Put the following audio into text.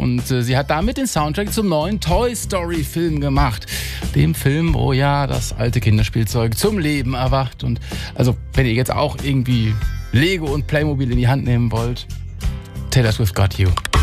Und sie hat damit den Soundtrack zum neuen Toy Story Film gemacht. Dem Film, wo ja das alte Kinderspielzeug zum Leben erwacht. Und also, wenn ihr jetzt auch irgendwie Lego und Playmobil in die Hand nehmen wollt, Taylor Swift Got You.